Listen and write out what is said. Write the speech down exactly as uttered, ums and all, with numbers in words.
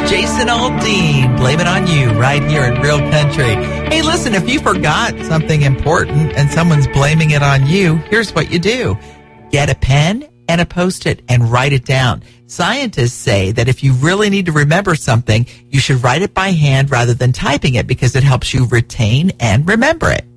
Jason Aldean, Blame It On You, right here in Real Country. Hey, listen, if you forgot something important and someone's blaming it on you, here's what you do. Get a pen and a Post-it and write it down. Scientists say that if you really need to remember something, you should write it by hand rather than typing it because it helps you retain and remember it.